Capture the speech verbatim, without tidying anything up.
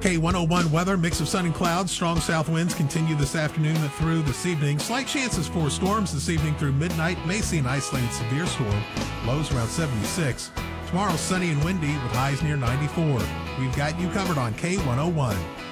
K one oh one weather, mix of sun and clouds. Strong south winds continue this afternoon and through this evening. Slight chances for storms this evening through midnight. May see an isolated severe storm. Lows around seventy-six. Tomorrow sunny and windy with highs near ninety-four. We've got you covered on K one oh one.